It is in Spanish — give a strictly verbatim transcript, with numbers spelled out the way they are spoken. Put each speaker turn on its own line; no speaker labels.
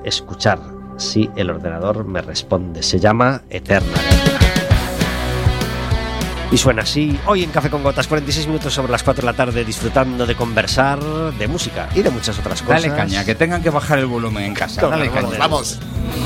escuchar si el ordenador me responde. Se llama Eterna Guerra. Y suena así, hoy en Café con Gotas, cuarenta y seis minutos sobre las cuatro de la tarde, disfrutando de conversar, de música y de muchas otras cosas.
Dale caña, que tengan que bajar el volumen en casa.
No,
Dale
no,
caña.
no,
Vamos.